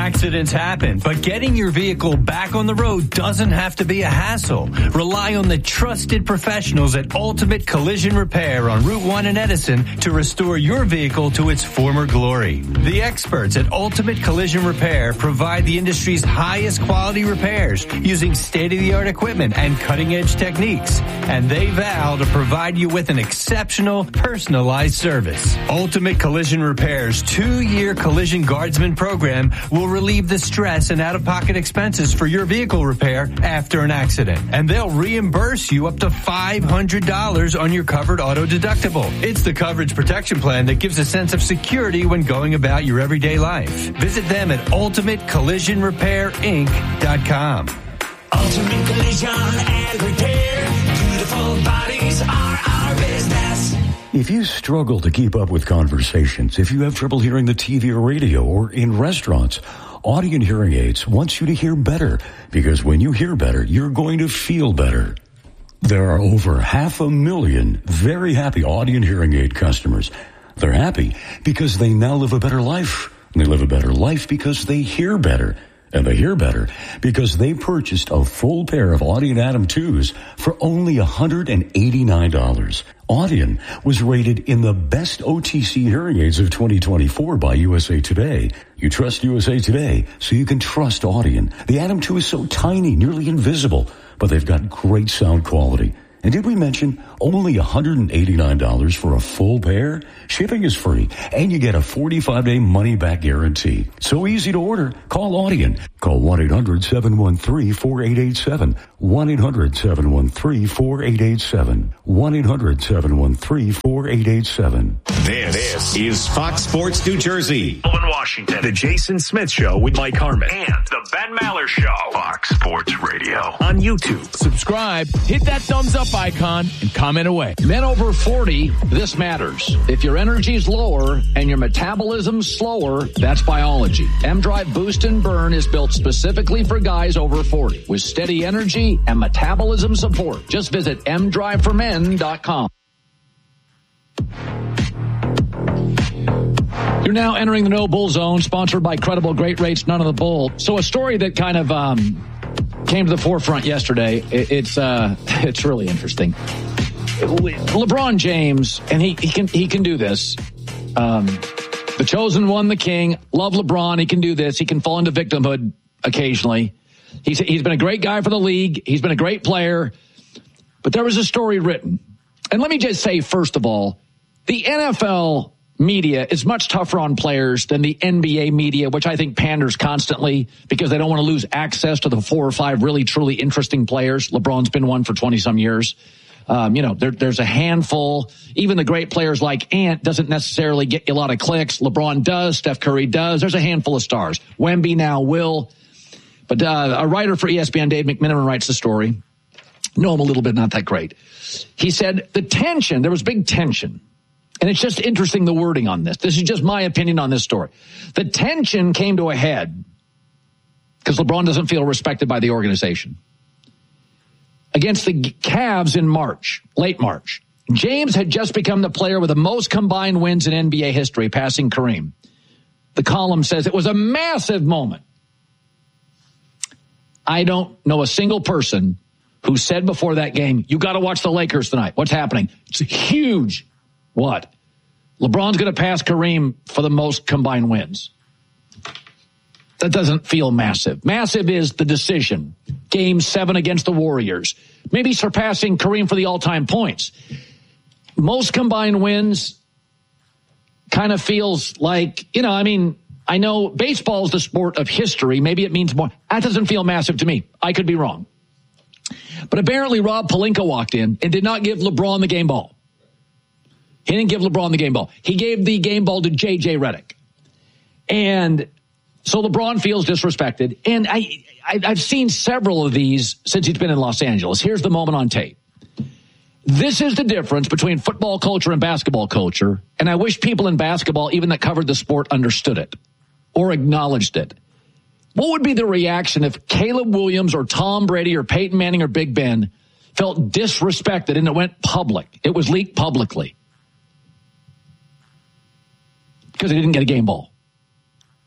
Accidents happen, but getting your vehicle back on the road doesn't have to be a hassle. Rely on the trusted professionals at Ultimate Collision Repair on Route 1 in Edison to restore your vehicle to its former glory. The experts at Ultimate Collision Repair provide the industry's highest quality repairs using state-of-the-art equipment and cutting-edge techniques. And they vow to provide you with an exceptional, personalized service. Ultimate Collision Repair's 2-year Collision Guardsman program will relieve the stress and out-of-pocket expenses for your vehicle repair after an accident. And they'll reimburse you up to $500 on your covered auto deductible. It's the coverage protection plan that gives a sense of security when going about your everyday life. Visit them at UltimateCollisionRepairInc.com. Ultimate Collision and Repair. Beautiful bodies are our business. If you struggle to keep up with conversations, if you have trouble hearing the TV or radio or in restaurants, Audient Hearing Aids wants you to hear better, because when you hear better, you're going to feel better. There are over 500,000 very happy Audient Hearing Aid customers. They're happy because they now live a better life. They live a better life because they hear better. And they hear better because they purchased a full pair of Audient Atom 2s for only $189. Audient was rated in the best OTC hearing aids of 2024 by USA Today. You trust USA Today, so you can trust Audient. The Atom 2 is so tiny, nearly invisible, but they've got great sound quality. And did we mention only $189 for a full pair? Shipping is free, and you get a 45-day money-back guarantee. So easy to order. Call Audient. Call 1-800-713-4887. 1-800-713-4887. 1-800-713-4887. This is Fox Sports New Jersey. In Washington, the Jason Smith Show with Mike Harmon and the Ben Maller Show. Fox Sports Radio on YouTube. Subscribe, hit that thumbs up icon, and comment away. Men over 40, this matters. If your energy's lower and your metabolism's slower, that's biology. M-Drive Boost and Burn is built specifically for guys over 40 with steady energy and metabolism support. Just visit mdriveformen.com. You're now entering the No Bull Zone, sponsored by Credible Great Rates, None of the Bull. So a story that kind of came to the forefront yesterday. It's really interesting. LeBron James, and he can do this. The chosen one, the king. Love LeBron. He can do this. He can fall into victimhood occasionally. He's been a great guy for the league. He's been a great player. But there was a story written. And let me just say, first of all, the NFL media is much tougher on players than the NBA media, which I think panders constantly because they don't want to lose access to the 4 or 5 really, truly interesting players. LeBron's been one for 20-some years. There's a handful. Even the great players like Ant doesn't necessarily get you a lot of clicks. LeBron does. Steph Curry does. There's a handful of stars. Wemby now will. But a writer for ESPN, Dave McMenamin, writes the story. Know him a little bit, not that great. He said there was big tension. And it's just interesting, the wording on this. This is just my opinion on this story. The tension came to a head because LeBron doesn't feel respected by the organization. Against the Cavs in late March. James had just become the player with the most combined wins in NBA history, passing Kareem. The column says it was a massive moment. I don't know a single person who said before that game, you got to watch the Lakers tonight. What's happening? It's huge. What? LeBron's going to pass Kareem for the most combined wins. That doesn't feel massive. Massive is the decision. Game 7 against the Warriors. Maybe surpassing Kareem for the all-time points. Most combined wins kind of feels like, I know baseball is the sport of history. Maybe it means more. That doesn't feel massive to me. I could be wrong. But apparently Rob Pelinka walked in and did not give LeBron the game ball. He didn't give LeBron the game ball. He gave the game ball to J.J. Redick. And so LeBron feels disrespected. And I've seen several of these since he's been in Los Angeles. Here's the moment on tape. This is the difference between football culture and basketball culture. And I wish people in basketball, even that covered the sport, understood it or acknowledged it. What would be the reaction if Caleb Williams or Tom Brady or Peyton Manning or Big Ben felt disrespected and it went public? It was leaked publicly because they didn't get a game ball.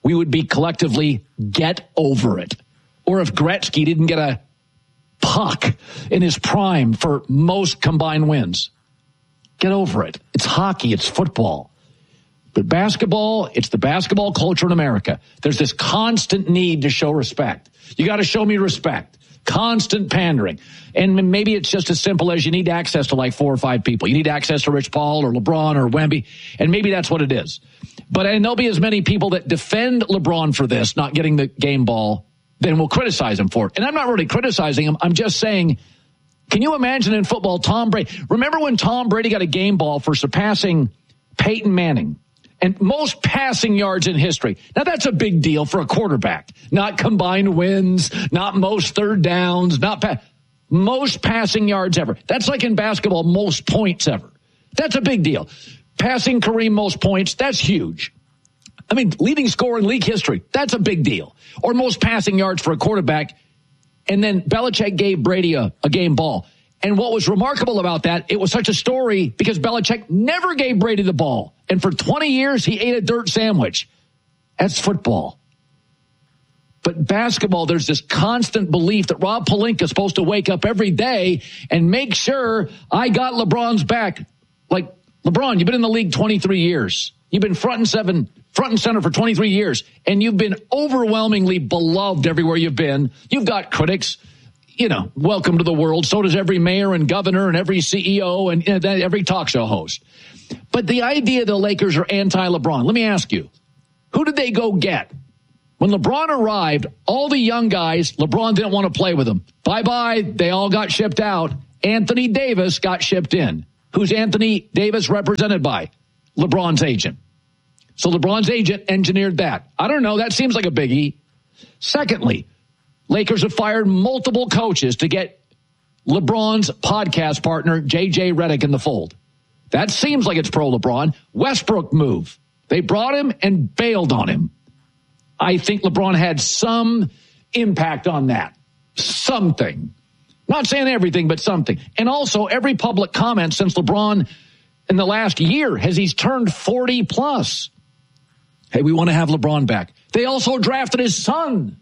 we would be collectively get over it. Or if Gretzky didn't get a puck in his prime for most combined wins. Get over it. It's hockey. It's football. But basketball, it's the basketball culture in America. There's this constant need to show respect. You got to show me respect. Constant pandering. And maybe it's just as simple as you need access to like 4 or 5 people. You need access to Rich Paul or LeBron or Wemby. And maybe that's what it is. But and there'll be as many people that defend LeBron for this, not getting the game ball, then will criticize him for it. And I'm not really criticizing him. I'm just saying, can you imagine in football, Tom Brady? Remember when Tom Brady got a game ball for surpassing Peyton Manning and most passing yards in history? Now, that's a big deal for a quarterback. Not combined wins, not most third downs, most passing yards ever. That's like in basketball, most points ever. That's a big deal. Passing Kareem most points, that's huge. I mean, leading scorer in league history, that's a big deal. Or most passing yards for a quarterback. And then Belichick gave Brady a game ball. And what was remarkable about that, it was such a story because Belichick never gave Brady the ball. And for 20 years, he ate a dirt sandwich. That's football. But basketball, there's this constant belief that Rob Pelinka is supposed to wake up every day and make sure I got LeBron's back. Like, LeBron, you've been in the league 23 years. You've been front and center for 23 years, and you've been overwhelmingly beloved everywhere you've been. You've got critics, welcome to the world. So does every mayor and governor and every CEO and every talk show host. But the idea the Lakers are anti-LeBron, let me ask you, who did they go get? When LeBron arrived, all the young guys, LeBron didn't want to play with them. Bye-bye, they all got shipped out. Anthony Davis got shipped in. Who's Anthony Davis represented by? LeBron's agent. So LeBron's agent engineered that. I don't know. That seems like a biggie. Secondly, Lakers have fired multiple coaches to get LeBron's podcast partner, J.J. Redick, in the fold. That seems like it's pro-LeBron. Westbrook move. They brought him and bailed on him. I think LeBron had some impact on that. Something. Not saying everything, but something. And also, every public comment since LeBron in the last year he's turned 40 plus. Hey, we want to have LeBron back. They also drafted his son.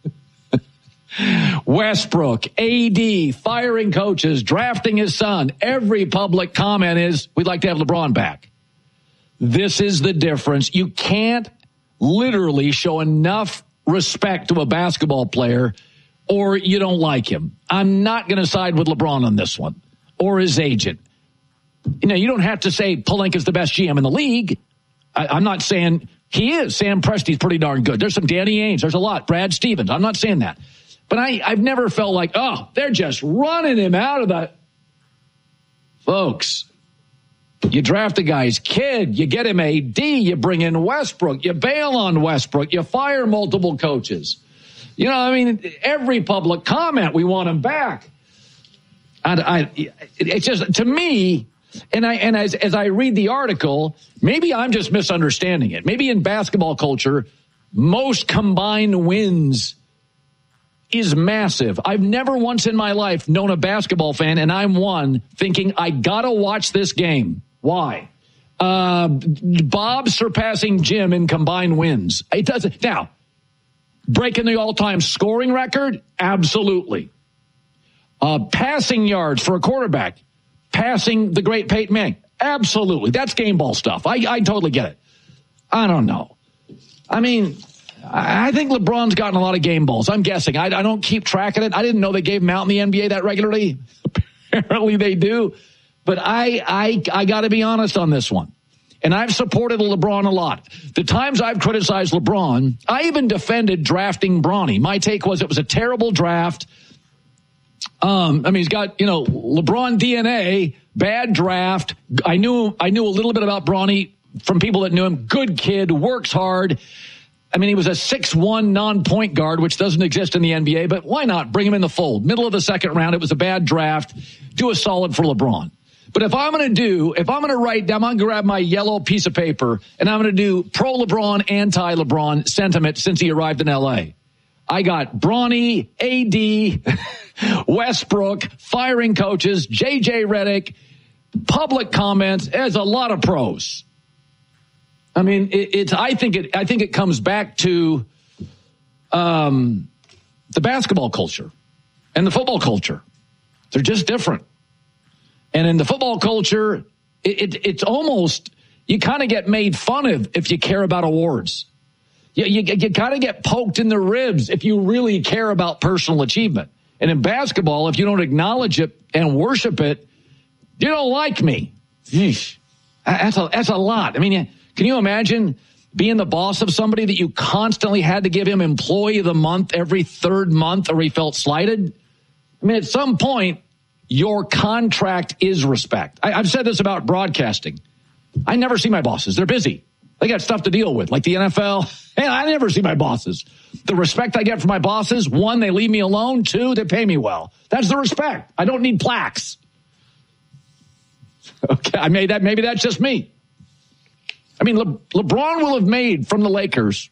Westbrook, AD, firing coaches, drafting his son. Every public comment is, we'd like to have LeBron back. This is the difference. You can't literally show enough respect to a basketball player or you don't like him. I'm not going to side with LeBron on this one or his agent. You don't have to say Pelinka's the best GM in the league. I'm not saying he is. Sam Presti's pretty darn good. There's some Danny Ainge. There's a lot. Brad Stevens. I'm not saying that. But I've never felt like, they're just running him out of the... Folks, you draft a guy's kid. You get him AD. You bring in Westbrook. You bail on Westbrook. You fire multiple coaches. Every public comment, we want him back. It's just, to me... And as I read the article, maybe I'm just misunderstanding it. Maybe in basketball culture, most combined wins is massive. I've never once in my life known a basketball fan, and I'm one, thinking I gotta watch this game. Why? Bob surpassing Jim in combined wins. It doesn't. Now, breaking the all-time scoring record? Absolutely. Passing yards for a quarterback? Passing the great Peyton Manning? Absolutely. That's game ball stuff. I totally get it. I don't know. I mean, I think LeBron's gotten a lot of game balls. I'm guessing. I don't keep track of it. I didn't know they gave him out in the NBA that regularly. Apparently they do. But I got to be honest on this one. And I've supported LeBron a lot. The times I've criticized LeBron, I even defended drafting Bronny. My take was it was a terrible draft. He's got, LeBron DNA, bad draft. I knew a little bit about Bronny from people that knew him. Good kid, works hard. He was a 6'1" non-point guard, which doesn't exist in the NBA, but why not bring him in the fold? Middle of the second round, it was a bad draft. Do a solid for LeBron. But if I'm going to write down, I'm going to grab my yellow piece of paper and I'm going to do pro-LeBron, anti-LeBron sentiment since he arrived in L.A. I got Bronny, AD, Westbrook, firing coaches, J.J. Redick, public comments. There's a lot of pros. I mean, I think it comes back to the basketball culture and the football culture. They're just different. And in the football culture, it's almost, you kind of get made fun of if you care about awards. You kind of get poked in the ribs if you really care about personal achievement. And in basketball, if you don't acknowledge it and worship it, you don't like me. Yeesh. That's a lot. I mean, can you imagine being the boss of somebody that you constantly had to give him employee of the month every third month or he felt slighted? I mean, at some point, your contract is respect. I've said this about broadcasting. I never see my bosses. They're busy. They got stuff to deal with, like the NFL. Hey, I never see my bosses. The respect I get from my bosses, 1, they leave me alone. 2, they pay me well. That's the respect. I don't need plaques. Okay, maybe that's just me. I mean, LeBron will have made from the Lakers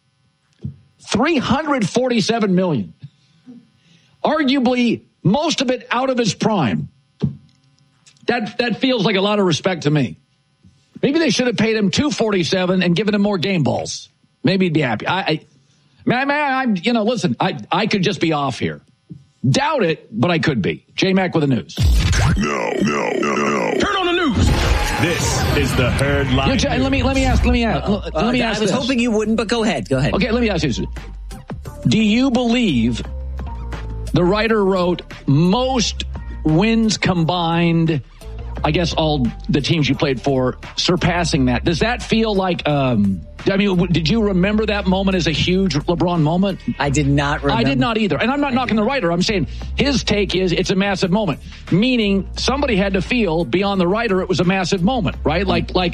$347 million. Arguably, most of it out of his prime. That feels like a lot of respect to me. Maybe they should have paid him $247 and given him more game balls. Maybe he'd be happy. Listen, I could just be off here. Doubt it, but I could be. J-Mac with the news. No. Turn on the news. This is the Herd Line. Let me ask. I was hoping you wouldn't, but go ahead. Okay, let me ask you this. Do you believe the writer wrote most wins combined, I guess all the teams you played for, surpassing that? Does that feel like, did you remember that moment as a huge LeBron moment? I did not remember. I did not either. And I'm not knocking the writer. I'm saying his take is it's a massive moment. Meaning somebody had to feel beyond the writer it was a massive moment, right? Like